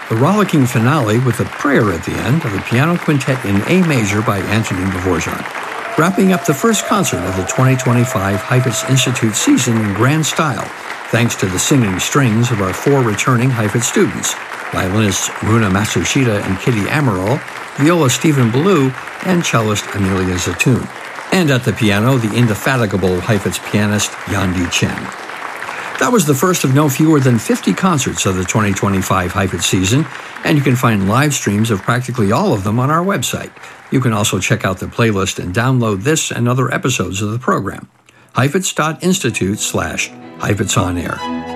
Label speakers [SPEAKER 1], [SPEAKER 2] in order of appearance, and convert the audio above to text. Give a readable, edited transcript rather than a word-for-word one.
[SPEAKER 1] The rollicking finale with a prayer at the end of the piano quintet in A major by Anthony Dvorak, wrapping up the first concert of the 2025 Heifetz Institute season in grand style, thanks to the singing strings of our 4 returning Heifetz students, violinists Runa Matsushita and Kitty Amaral, viola Stephen Ballou, and cellist Amelia Zatoun. And at the piano, the indefatigable Heifetz pianist Yandi Chen. That was the first of no fewer than 50 concerts of the 2025 Heifetz season, and you can find live streams of practically all of them on our website. You can also check out the playlist and download this and other episodes of the program. Heifetz.institute/Heifetz on Air.